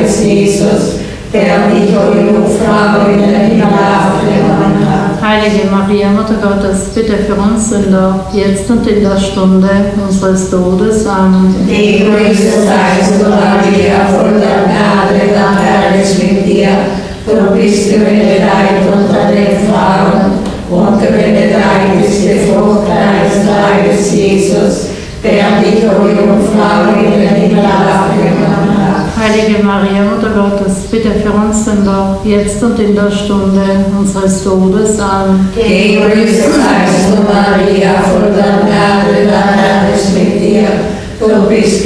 Leibes Jesus, der dich, o Jungfrau, in den Himmel aufgenommen hat. Heilige Maria, Mutter Gottes, bitte für uns Sünder, jetzt und in der Stunde unseres Todes. Amen. Gegrüßet seist du, Maria, voll der Gnade, der Herr ist mit dir. Du bist gebenedeit unter den Frauen, und gebenedeit ist die Frucht deines Leibes, Jesus, der dich, o Jungfrau, in den Himmel aufgenommen hat. Heilige Maria, Mutter Gottes, bitte für uns Sünder, jetzt und in der Stunde unseres Todes. Amen. Gegrüßet seist du, Maria, voll der Gnade, der Herr ist mit dir. Du bist